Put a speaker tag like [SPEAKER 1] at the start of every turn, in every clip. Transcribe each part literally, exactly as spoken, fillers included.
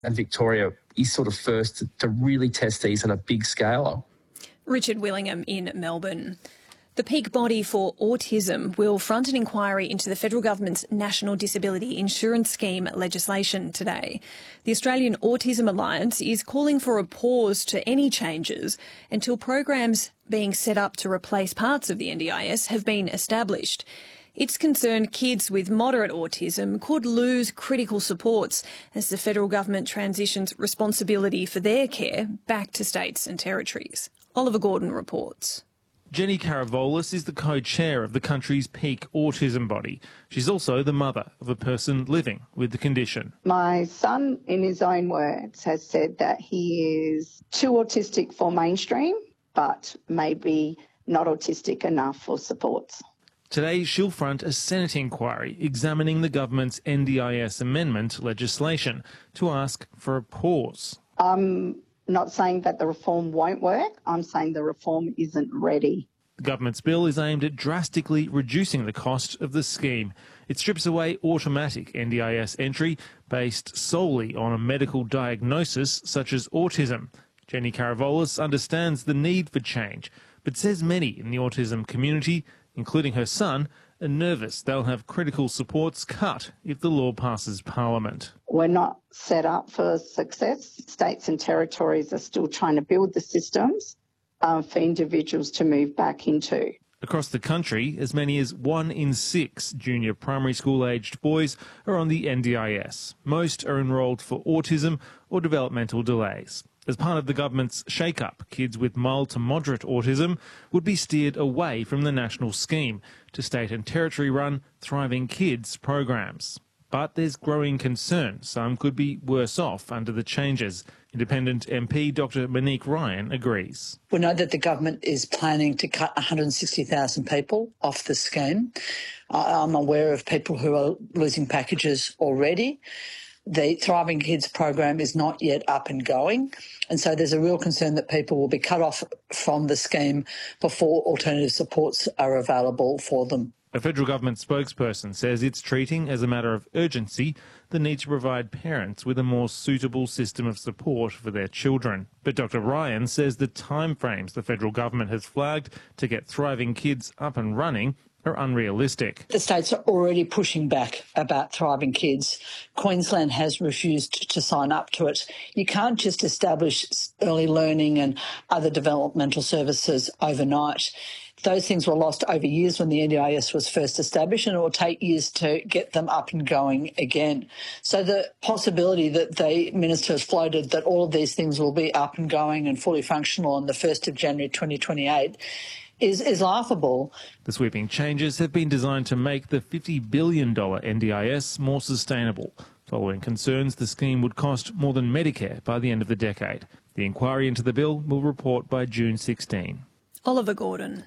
[SPEAKER 1] And Victoria is sort of first to, to really test these on a big scale.
[SPEAKER 2] Richard Willingham in Melbourne. The peak body for autism will front an inquiry into the federal government's National Disability Insurance Scheme legislation today. The Australian Autism Alliance is calling for a pause to any changes until programs being set up to replace parts of the N D I S have been established. It's concerned kids with moderate autism could lose critical supports as the federal government transitions responsibility for their care back to states and territories. Oliver Gordon reports.
[SPEAKER 3] Jenny Karavolis is the co-chair of the country's peak autism body. She's also the mother of a person living with the condition.
[SPEAKER 4] My son, in his own words, has said that he is too autistic for mainstream, but maybe not autistic enough for supports.
[SPEAKER 3] Today, she'll front a Senate inquiry examining the government's N D I S amendment legislation to ask for a pause.
[SPEAKER 4] I'm not saying that the reform won't work. I'm saying the reform isn't ready.
[SPEAKER 3] The government's bill is aimed at drastically reducing the cost of the scheme. It strips away automatic N D I S entry based solely on a medical diagnosis such as autism. Jenny Karavolis understands the need for change, but says many in the autism community, including her son, are nervous they'll have critical supports cut if the law passes Parliament.
[SPEAKER 4] We're not set up for success. States and territories are still trying to build the systems um, for individuals to move back into.
[SPEAKER 3] Across the country, as many as one in six junior primary school-aged boys are on the N D I S. Most are enrolled for autism or developmental delays. As part of the government's shake-up, kids with mild to moderate autism would be steered away from the national scheme to state and territory-run Thriving Kids programs. But there's growing concern some could be worse off under the changes. Independent M P Doctor Monique Ryan agrees.
[SPEAKER 5] We know that the government is planning to cut one hundred sixty thousand people off the scheme. I'm aware of people who are losing packages already. The Thriving Kids program is not yet up and going, and so there's a real concern that people will be cut off from the scheme before alternative supports are available for them.
[SPEAKER 3] A federal government spokesperson says it's treating as a matter of urgency the need to provide parents with a more suitable system of support for their children. But Doctor Ryan says the timeframes the federal government has flagged to get Thriving Kids up and running are unrealistic.
[SPEAKER 5] The states are already pushing back about Thriving Kids. Queensland has refused to sign up to it. You can't just establish early learning and other developmental services overnight. Those things were lost over years when the N D I S was first established, and it will take years to get them up and going again. So the possibility that the minister has floated that all of these things will be up and going and fully functional on the first of January twenty twenty-eight is, is laughable.
[SPEAKER 3] The sweeping changes have been designed to make the fifty billion dollars N D I S more sustainable, following concerns the scheme would cost more than Medicare by the end of the decade. The inquiry into the bill will report by June sixteenth.
[SPEAKER 2] Oliver Gordon.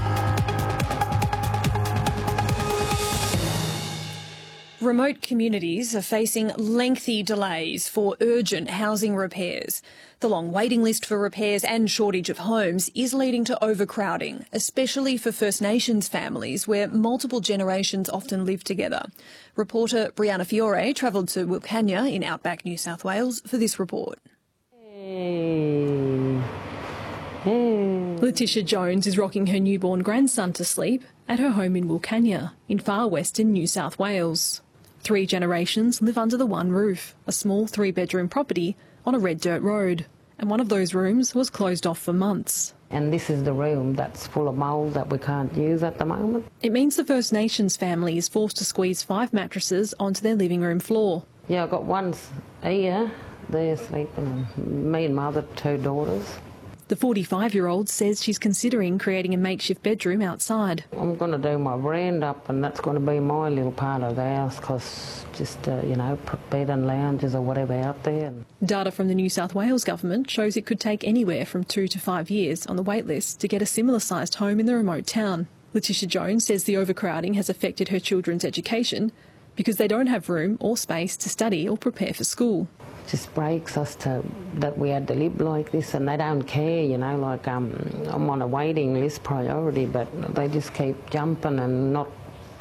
[SPEAKER 2] Remote communities are facing lengthy delays for urgent housing repairs. The long waiting list for repairs and shortage of homes is leading to overcrowding, especially for First Nations families where multiple generations often live together. Reporter Brianna Fiore travelled to Wilcannia in outback New South Wales for this report.
[SPEAKER 6] Hey. Hey.
[SPEAKER 2] Letitia Jones is rocking her newborn grandson to sleep at her home in Wilcannia in far western New South Wales. Three generations live under the one roof, a small three-bedroom property on a red dirt road, and one of those rooms was closed off for months.
[SPEAKER 6] And this is the room that's full of mould that we can't use at the moment.
[SPEAKER 2] It means the First Nations family is forced to squeeze five mattresses onto their living room floor.
[SPEAKER 6] Yeah, I've got one here, they're sleeping, me and my other two daughters.
[SPEAKER 2] The forty-five-year-old says she's considering creating a makeshift bedroom outside.
[SPEAKER 6] I'm going to do my veranda up, and that's going to be my little part of the house, because just, uh, you know, put bed and lounges or whatever out there.
[SPEAKER 2] Data from the New South Wales government shows it could take anywhere from two to five years on the wait list to get a similar-sized home in the remote town. Letitia Jones says the overcrowding has affected her children's education because they don't have room or space to study or prepare for school.
[SPEAKER 6] Just breaks us to that we had to live like this, and they don't care, you know, like um, I'm on a waiting list priority, but they just keep jumping and not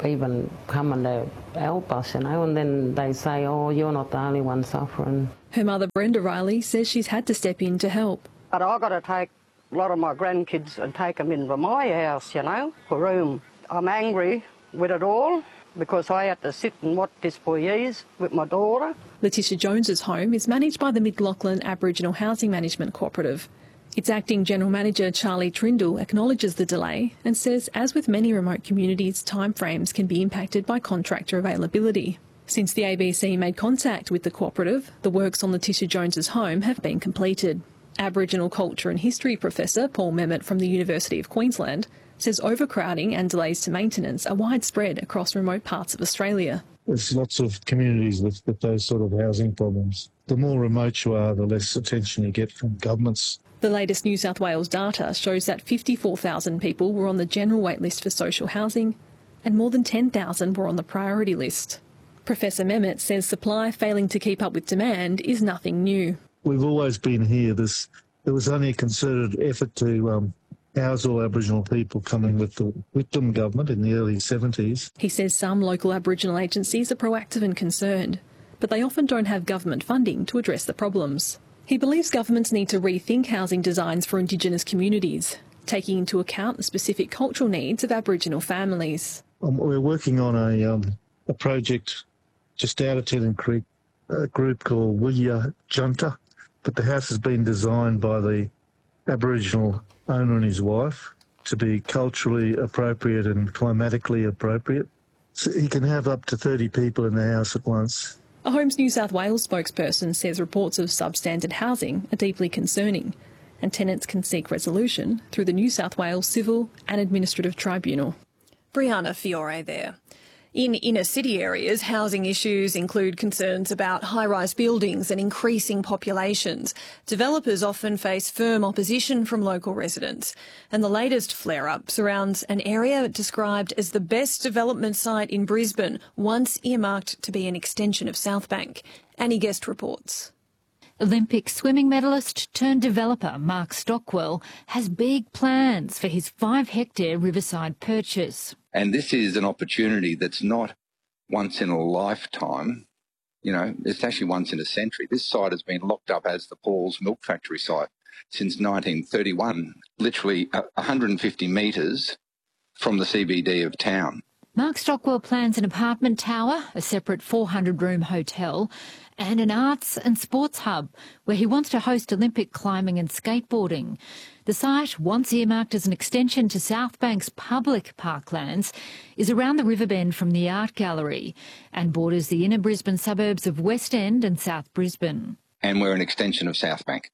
[SPEAKER 6] even coming to help us, you know, and then they say, oh, you're not the only one suffering.
[SPEAKER 2] Her mother, Brenda Riley, says she's had to step in to help.
[SPEAKER 7] But I've got to take a lot of my grandkids and take them into my house, you know, for room. I'm angry with it all because I had to sit and watch this for years with my daughter.
[SPEAKER 2] Letitia Jones's home is managed by the Mid Lachlan Aboriginal Housing Management Cooperative. Its acting general manager, Charlie Trindle, acknowledges the delay and says, as with many remote communities, timeframes can be impacted by contractor availability. Since the A B C made contact with the cooperative, the works on Letitia Jones's home have been completed. Aboriginal culture and history professor Paul Memmott from the University of Queensland says overcrowding and delays to maintenance are widespread across remote parts of Australia.
[SPEAKER 8] There's lots of communities with, with those sort of housing problems. The more remote you are, the less attention you get from governments.
[SPEAKER 2] The latest New South Wales data shows that fifty-four thousand people were on the general waitlist for social housing and more than ten thousand were on the priority list. Professor Memmott says supply failing to keep up with demand is nothing new.
[SPEAKER 8] We've always been here. This, there was only a concerted effort to um, house all Aboriginal people coming with the Whitlam government in the early seventies.
[SPEAKER 2] He says some local Aboriginal agencies are proactive and concerned, but they often don't have government funding to address the problems. He believes governments need to rethink housing designs for Indigenous communities, taking into account the specific cultural needs of Aboriginal families.
[SPEAKER 8] Um, we're working on a, um, a project just out of Tennant Creek, a group called Willia Junta, but the house has been designed by the Aboriginal owner and his wife to be culturally appropriate and climatically appropriate. So he can have up to thirty people in the house at once.
[SPEAKER 2] A Homes New South Wales spokesperson says reports of substandard housing are deeply concerning and tenants can seek resolution through the New South Wales Civil and Administrative Tribunal. Brianna Fiore there. In inner city areas, housing issues include concerns about high-rise buildings and increasing populations. Developers often face firm opposition from local residents. And the latest flare-up surrounds an area described as the best development site in Brisbane, once earmarked to be an extension of Southbank. Annie Guest reports.
[SPEAKER 9] Olympic swimming medalist turned developer Mark Stockwell has big plans for his five-hectare riverside purchase.
[SPEAKER 10] And this is an opportunity that's not once in a lifetime, you know, it's actually once in a century. This site has been locked up as the Paul's Milk Factory site since nineteen thirty-one, literally one hundred fifty metres from the C B D of town.
[SPEAKER 9] Mark Stockwell plans an apartment tower, a separate four hundred room hotel and an arts and sports hub where he wants to host Olympic climbing and skateboarding. The site, once earmarked as an extension to Southbank's public parklands, is around the river bend from the Art Gallery and borders the inner Brisbane suburbs of West End and South Brisbane.
[SPEAKER 10] And we're an extension of Southbank.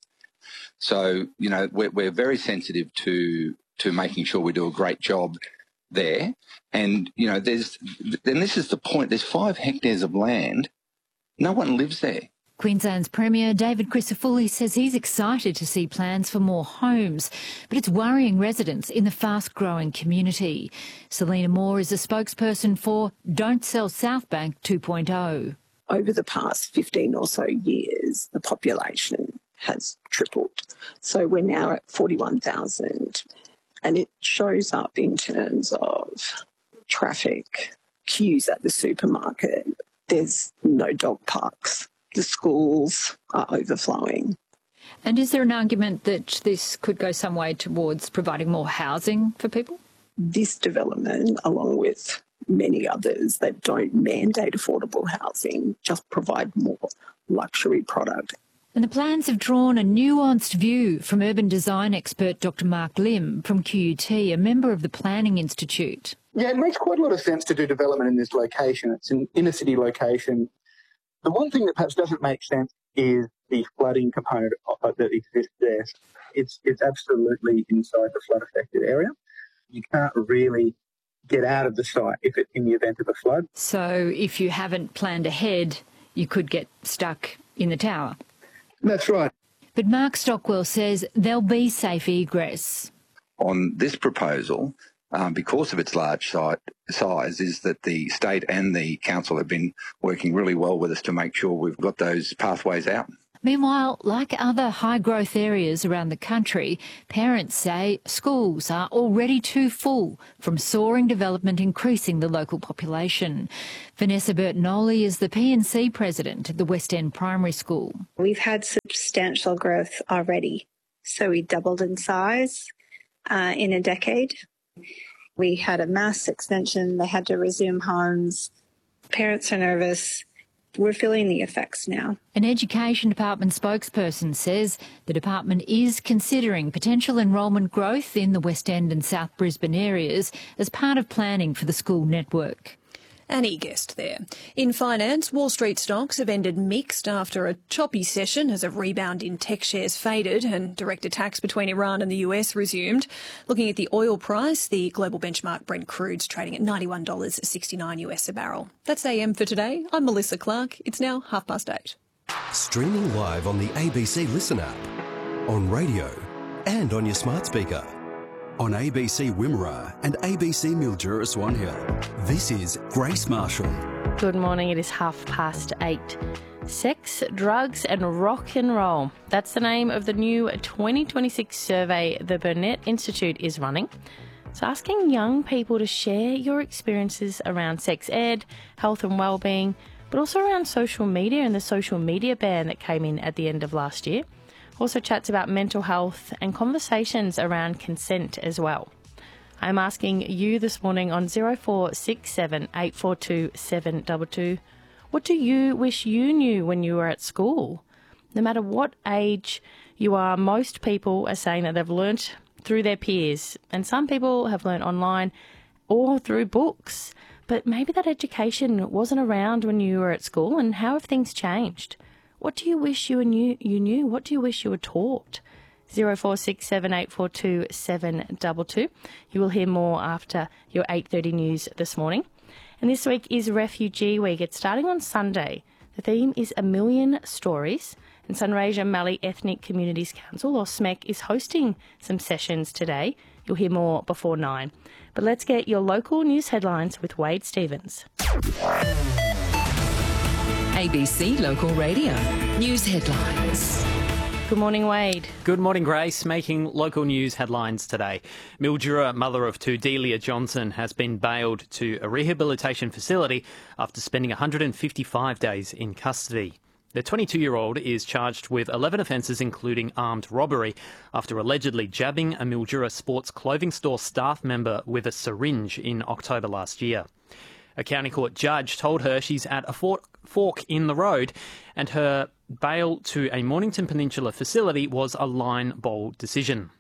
[SPEAKER 10] So, you know, we're, we're very sensitive to to making sure we do a great job there. And, you know, there's, and this is the point, there's five hectares of land. No one lives there.
[SPEAKER 9] Queensland's Premier David Crisafulli says he's excited to see plans for more homes, but it's worrying residents in the fast-growing community. Selena Moore is a spokesperson for Don't Sell Southbank two point oh.
[SPEAKER 11] Over the past fifteen or so years, the population has tripled. So we're now at forty-one thousand, and it shows up in terms of traffic, queues at the supermarket. There's no dog parks. The schools are overflowing.
[SPEAKER 9] And is there an argument that this could go some way towards providing more housing for people?
[SPEAKER 11] This development, along with many others that don't mandate affordable housing, just provide more luxury product.
[SPEAKER 9] And the plans have drawn a nuanced view from urban design expert Doctor Mark Lim from Q U T, a member of the Planning Institute.
[SPEAKER 12] Yeah, it makes quite a lot of sense to do development in this location. It's an inner city location. The one thing that perhaps doesn't make sense is the flooding component that exists there. It's it's absolutely inside the flood-affected area. You can't really get out of the site if it's in the event of a flood.
[SPEAKER 9] So if you haven't planned ahead, you could get stuck in the tower.
[SPEAKER 12] That's right.
[SPEAKER 9] But Mark Stockwell says there'll be safe egress.
[SPEAKER 10] On this proposal, Um, because of its large site, size, is that the state and the council have been working really well with us to make sure we've got those pathways out.
[SPEAKER 9] Meanwhile, like other high-growth areas around the country, parents say schools are already too full from soaring development increasing the local population. Vanessa Bertinoli is the P and C president at the West End Primary School.
[SPEAKER 13] We've had substantial growth already. So we doubled in size uh, in a decade. We had a mass extension. They had to resume homes. Parents are nervous. We're feeling the effects now.
[SPEAKER 9] An Education Department spokesperson says the department is considering potential enrolment growth in the West End and South Brisbane areas as part of planning for the school network.
[SPEAKER 2] Annie Guest there. In finance, Wall Street stocks have ended mixed after a choppy session as a rebound in tech shares faded and direct attacks between Iran and the U S resumed. Looking at the oil price, the global benchmark Brent crude's trading at ninety-one dollars sixty-nine US a barrel. That's A M for today. I'm Melissa Clark. It's now half past eight.
[SPEAKER 14] Streaming live on the A B C Listen app, on radio and on your smart speaker. On A B C Wimmera and A B C Mildura Swan Hill. This is Grace Marshall.
[SPEAKER 15] Good morning, it is half past eight. Sex, drugs and rock and roll. That's the name of the new twenty twenty-six survey the Burnett Institute is running. It's asking young people to share your experiences around sex ed, health and wellbeing, but also around social media and the social media ban that came in at the end of last year. Also chats about mental health and conversations around consent as well. I'm asking you this morning on zero four six seven eight four two seven two two, what do you wish you knew when you were at school? No matter what age you are, most people are saying that they've learnt through their peers, and some people have learnt online or through books. But maybe that education wasn't around when you were at school, and how have things changed? What do you wish you knew? You knew? What do you wish you were taught? zero four six seven eight four two seven two two. You will hear more after your eight thirty news this morning. And this week is Refugee Week. It's starting on Sunday. The theme is A Million Stories. And Sunraysia Mallee Ethnic Communities Council, or S M E C, is hosting some sessions today. You'll hear more before nine. But let's get your local news headlines with Wade Stevens.
[SPEAKER 16] A B C Local Radio News Headlines.
[SPEAKER 15] Good morning, Wade.
[SPEAKER 17] Good morning, Grace. Making local news headlines today. Mildura mother of two, Delia Johnson, has been bailed to a rehabilitation facility after spending one hundred fifty-five days in custody. The twenty-two-year-old is charged with eleven offences, including armed robbery, after allegedly jabbing a Mildura Sports Clothing Store staff member with a syringe in October last year. A county court judge told her she's at a fork in the road, and her bail to a Mornington Peninsula facility was a line bowl decision.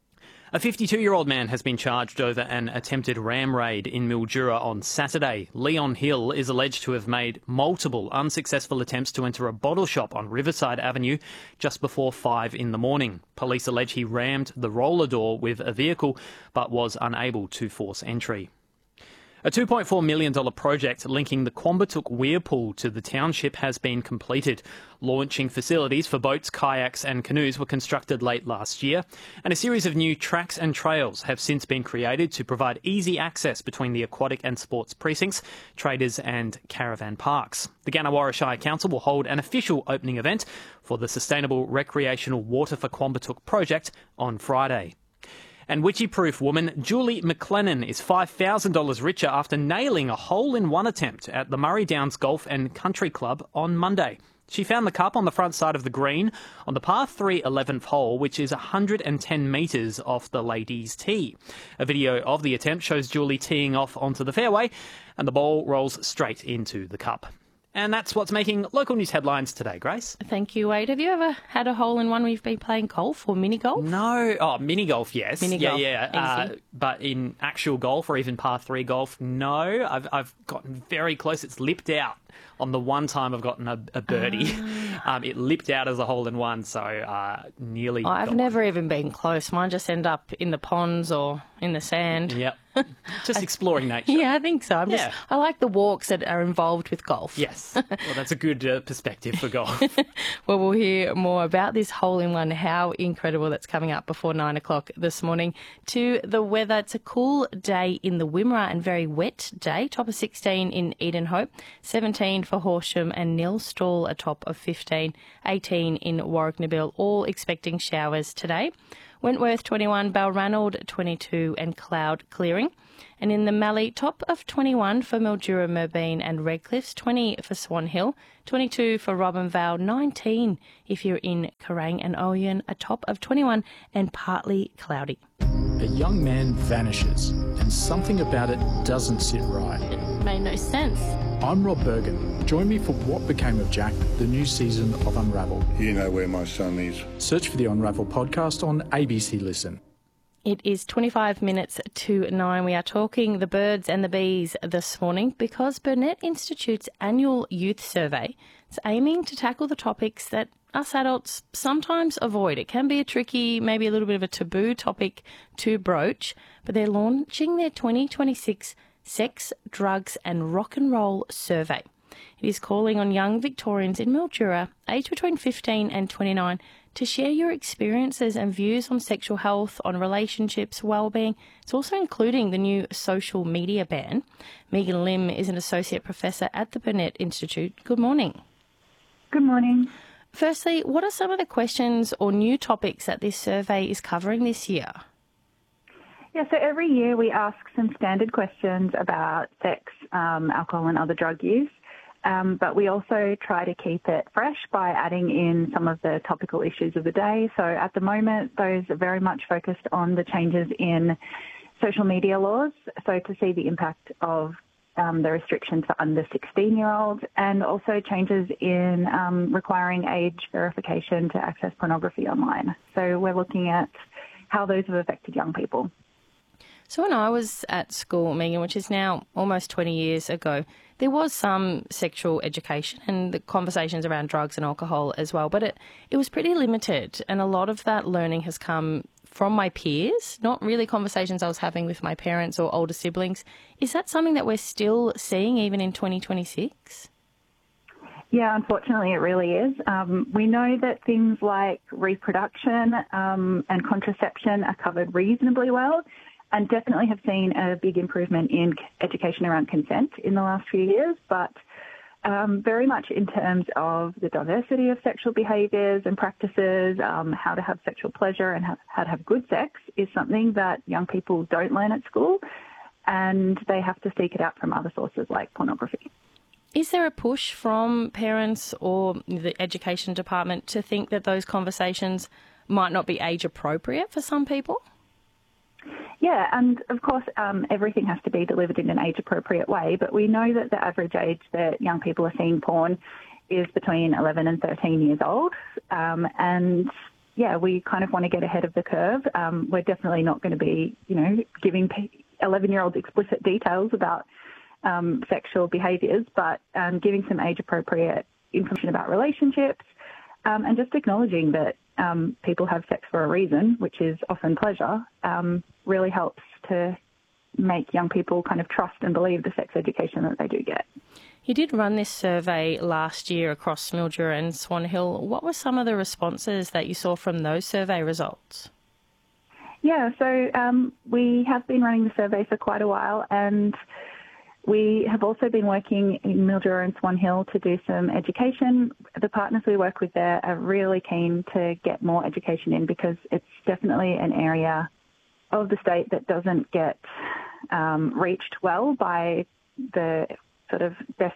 [SPEAKER 17] A fifty-two-year-old man has been charged over an attempted ram raid in Mildura on Saturday. Leon Hill is alleged to have made multiple unsuccessful attempts to enter a bottle shop on Riverside Avenue just before five in the morning. Police allege he rammed the roller door with a vehicle but was unable to force entry. A two point four million dollars project linking the Quambatook Weir Pool to the township has been completed. Launching facilities for boats, kayaks and canoes were constructed late last year, and a series of new tracks and trails have since been created to provide easy access between the aquatic and sports precincts, traders and caravan parks. The Gannawarra Shire Council will hold an official opening event for the Sustainable Recreational Water for Quambatook project on Friday. And witchy-proof woman Julie McLennan is five thousand dollars richer after nailing a hole-in-one attempt at the Murray Downs Golf and Country Club on Monday. She found the cup on the front side of the green on the par three eleventh hole, which is one hundred ten metres off the ladies' tee. A video of the attempt shows Julie teeing off onto the fairway, and the ball rolls straight into the cup. And that's what's making local news headlines today, Grace.
[SPEAKER 15] Thank you, Wade. Have you ever had a hole-in-one where you've been playing golf or mini-golf?
[SPEAKER 17] No. Oh, mini-golf, yes.
[SPEAKER 15] Mini-golf.
[SPEAKER 17] Yeah, yeah. Uh, but in actual golf or even par three golf, no. I've, I've gotten very close. It's lipped out on the one time I've gotten a, a birdie. Ah. Um, it lipped out as a hole-in-one, so uh, nearly
[SPEAKER 15] oh, I've never one. even been close. Mine just end up in the ponds or in the sand.
[SPEAKER 17] Yep. Just exploring nature.
[SPEAKER 15] Yeah, I think so. I'm yeah. just, I like the walks that are involved with golf.
[SPEAKER 17] Yes. Well, that's a good uh, perspective for golf.
[SPEAKER 15] Well, we'll hear more about this hole-in-one, how incredible that's coming up before nine o'clock this morning. To the weather, it's a cool day in the Wimmera and very wet day. Top of sixteen in Edenhope, seventeen for Horsham and Nilstall, a top of fifteen. eighteen in Warwick-Nabil, all expecting showers today. Wentworth twenty-one, Balranald twenty-two and cloud clearing. And in the Mallee, top of twenty-one for Mildura, Merbeen and Redcliffs, twenty for Swan Hill, twenty-two for Robinvale, nineteen if you're in Kerrang and Oyen, a top of twenty-one and partly cloudy.
[SPEAKER 18] A young man vanishes and something about it doesn't sit right.
[SPEAKER 15] It made no sense.
[SPEAKER 18] I'm Rob Bergen. Join me for What Became of Jack, the new season of Unravel.
[SPEAKER 19] You know where my son is.
[SPEAKER 18] Search for the Unravel podcast on A B C Listen.
[SPEAKER 15] It is twenty-five minutes to nine. We are talking the birds and the bees this morning because Burnet Institute's annual youth survey is aiming to tackle the topics that us adults sometimes avoid. It can be a tricky, maybe a little bit of a taboo topic to broach, but they're launching their twenty twenty-six Sex, Drugs and Rock and Roll survey. It is calling on young Victorians in Mildura, aged between fifteen and twenty-nine, to share your experiences and views on sexual health, on relationships, wellbeing. It's also including the new social media ban. Megan Lim is an associate professor at the Burnet Institute. Good morning.
[SPEAKER 20] Good morning.
[SPEAKER 15] Firstly, what are some of the questions or new topics that this survey is covering this year?
[SPEAKER 20] Yeah, so every year we ask some standard questions about sex, um, alcohol and other drug use. Um, but we also try to keep it fresh by adding in some of the topical issues of the day. So at the moment, those are very much focused on the changes in social media laws, so to see the impact of um, the restrictions for under sixteen-year-olds and also changes in um, requiring age verification to access pornography online. So we're looking at how those have affected young people.
[SPEAKER 15] So when I was at school, Megan, which is now almost twenty years ago, there was some sexual education and the conversations around drugs and alcohol as well, but it, it was pretty limited. And a lot of that learning has come from my peers, not really conversations I was having with my parents or older siblings. Is that something that we're still seeing even in twenty twenty-six?
[SPEAKER 20] Yeah, unfortunately, it really is. Um, we know that things like reproduction um, and contraception are covered reasonably well, and definitely have seen a big improvement in education around consent in the last few years, but um, very much in terms of the diversity of sexual behaviours and practices, um, how to have sexual pleasure and have, how to have good sex is something that young people don't learn at school, and they have to seek it out from other sources like pornography.
[SPEAKER 15] Is there a push from parents or the education department to think that those conversations might not be age appropriate for some people?
[SPEAKER 20] Yeah, and of course um, everything has to be delivered in an age-appropriate way, but we know that the average age that young people are seeing porn is between eleven and thirteen years old. Um, and, yeah, we kind of want to get ahead of the curve. Um, we're definitely not going to be, you know, giving eleven-year-olds explicit details about um, sexual behaviours, but um, giving some age-appropriate information about relationships um, and just acknowledging that Um, people have sex for a reason, which is often pleasure, um, really helps to make young people kind of trust and believe the sex education that they do get.
[SPEAKER 15] You did run this survey last year across Mildura and Swan Hill. What were some of the responses that you saw from those survey results?
[SPEAKER 20] Yeah, so um, we have been running the survey for quite a while, and we have also been working in Mildura and Swan Hill to do some education. The partners we work with there are really keen to get more education in because it's definitely an area of the state that doesn't get um, reached well by the sort of best